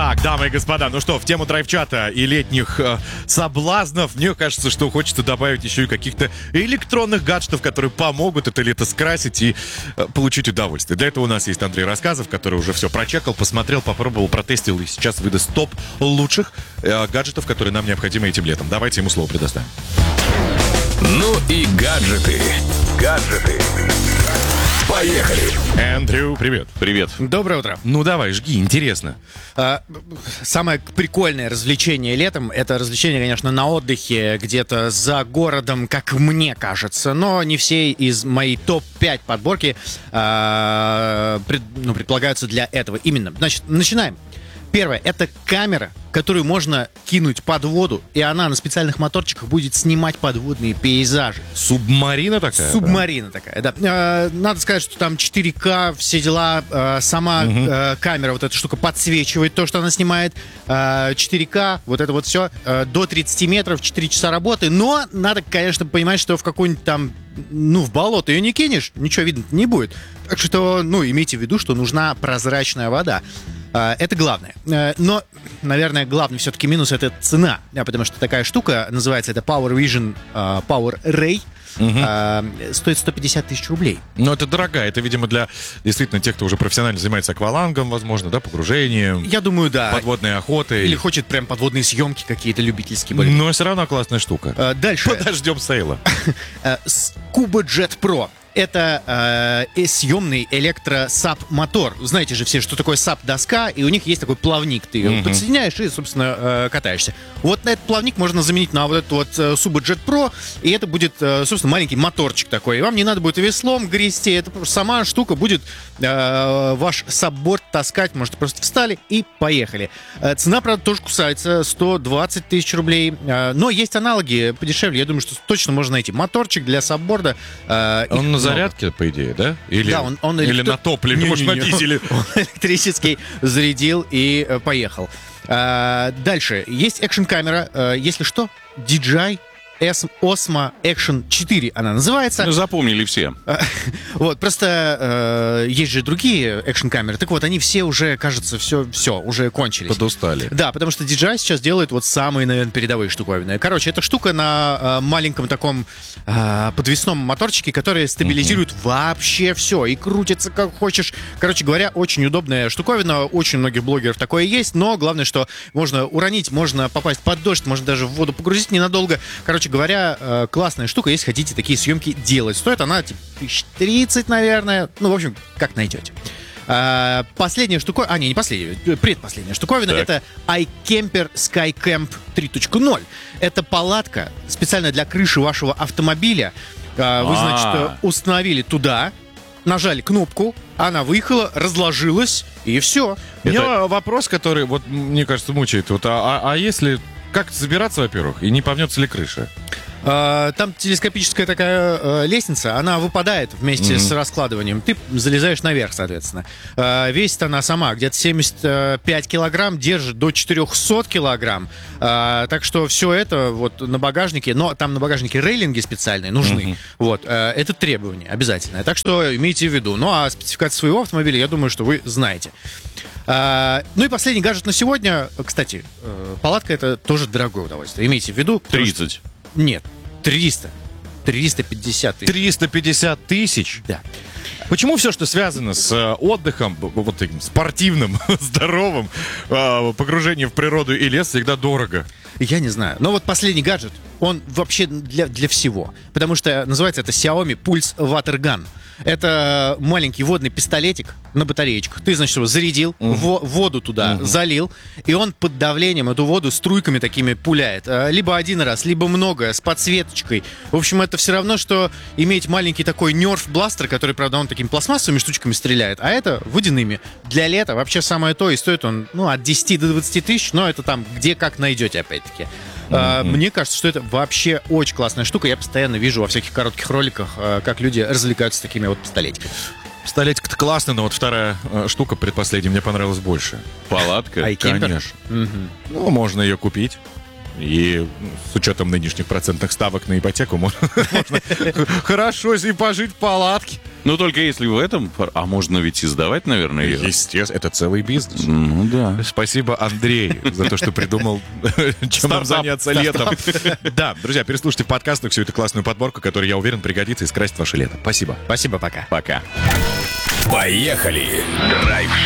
Так, дамы и господа, ну что, в тему драйв-чата и летних соблазнов, мне кажется, что хочется добавить еще и каких-то электронных гаджетов, которые помогут это лето скрасить и получить удовольствие. Для этого у нас есть Андрей Рассказов, который уже все прочекал, посмотрел, попробовал, протестил и сейчас выдаст топ лучших гаджетов, которые нам необходимы этим летом. Давайте ему слово предоставим. Ну и гаджеты. Поехали! Эндрю, привет. Привет. Доброе утро. Ну давай, жги, интересно. Самое прикольное развлечение летом — это развлечение, конечно, на отдыхе, где-то за городом, как мне кажется. Но не все из моей топ-5 подборки предполагаются для этого. Именно. Значит, начинаем. Первое — это камера, которую можно кинуть под воду, и она на специальных моторчиках будет снимать подводные пейзажи. Субмарина такая? Субмарина такая, да. Надо сказать, что там 4К, все дела. Сама камера, вот эта штука, подсвечивает то, что она снимает. 4К, вот это вот все. До 30 метров, 4 часа работы. Но надо, конечно, понимать, что в какой-нибудь там, в болото ее не кинешь, ничего видно не будет. Так что, имейте в виду, что нужна прозрачная вода. Это главное. Но, наверное, главный все-таки минус — это цена. Потому что такая штука, называется это Power Vision Power Ray, стоит 150 тысяч рублей. Но это дорого. Это, видимо, для действительно тех, кто уже профессионально занимается аквалангом, возможно, да, погружением. Я думаю, да. Подводной охотой. Или хочет прям подводные съемки какие-то любительские. Но все равно классная штука. Дальше. Подождем сейла. Scuba Jet Pro. Это съемный электросап-мотор. Знаете же все, что такое сап-доска, и у них есть такой плавник. Ты ее подсоединяешь и, собственно, катаешься. Вот на этот плавник можно заменить на вот этот вот Scuba Jet Pro, и это будет, собственно, маленький моторчик такой. И вам не надо будет веслом грести, это сама штука будет ваш сапборд таскать. Может, просто встали и поехали. Цена, правда, тоже кусается, 120 тысяч рублей. Но есть аналоги подешевле. Я думаю, что точно можно найти. Моторчик для сапборда. Он на зарядке, по идее, да? Или, да, он или на топливе, может, на дизеле. Он электрический зарядил и поехал. Дальше. Есть экшн-камера. Если что, DJI Osmo Action 4 она называется. Ну, запомнили все. Вот, просто есть же другие экшн-камеры. Так вот, они все уже, кажется, все уже кончились. Подустали. Да, потому что DJI сейчас делает вот самые, наверное, передовые штуковины. Короче, эта штука на маленьком таком подвесном моторчике, который стабилизирует вообще все и крутится как хочешь. Короче говоря, очень удобная штуковина. Очень многих блогеров такое есть, но главное, что можно уронить, можно попасть под дождь, можно даже в воду погрузить ненадолго. Короче говоря, классная штука, если хотите такие съемки делать. Стоит она типа 1030, наверное. В общем, как найдете. Последняя штуковина, не последняя, предпоследняя штуковина — это iCamper SkyCamp 3.0. Это палатка специально для крыши вашего автомобиля. Вы, значит, установили туда, нажали кнопку, она выехала, разложилась, и все. У меня вопрос, который, вот, мне кажется, мучает. Вот, если... Как забираться, во-первых, и не повнется ли крыша? Там телескопическая такая лестница, она выпадает вместе с раскладыванием. Ты залезаешь наверх, соответственно. Весит она сама где-то 75 килограмм, держит до 400 килограмм. Так что все это вот на багажнике, но там на багажнике рейлинги специальные нужны. Вот, это требование обязательное. Так что имейте в виду. Ну а спецификацию своего автомобиля, я думаю, что вы знаете. Ну и последний гаджет на сегодня. Кстати, палатка — это тоже дорогое удовольствие. Имейте в виду. 30. Нет, 300. 350 тысяч. 350 тысяч? Да. Почему все, что связано с отдыхом, вот таким спортивным, здоровым, погружением в природу и лес, всегда дорого? Я не знаю. Но вот последний гаджет, он вообще для всего. Потому что называется это Xiaomi Pulse Water Gun. Это маленький водный пистолетик на батареечках. Ты, значит, его зарядил, воду туда залил, и он под давлением эту воду струйками такими пуляет. Либо один раз, либо много, с подсветочкой. В общем, это все равно, что иметь маленький такой нерф-бластер, который, правда, он такими пластмассовыми штучками стреляет, а это водяными. Для лета вообще самое то, и стоит он от 10 до 20 тысяч, но это там где как найдете, опять-таки. Мне кажется, что это вообще очень классная штука. Я постоянно вижу во всяких коротких роликах, как люди развлекаются такими вот пистолетиками. Пистолетик-то классный, но вот вторая штука, предпоследняя, мне понравилась больше. Палатка? Конечно. Ну, можно ее купить. И с учетом нынешних процентных ставок на ипотеку можно хорошо и пожить в палатке. Ну, только если в этом... А можно ведь и сдавать, наверное, ее? Естественно, это целый бизнес. Ну, да. Спасибо, Андрей, за то, что придумал, чем нам заняться летом. Да, друзья, переслушайте в подкастах всю эту классную подборку, которая, я уверен, пригодится и скрасит ваше лето. Спасибо. Спасибо, пока. Пока. Поехали! Драйв-шоу.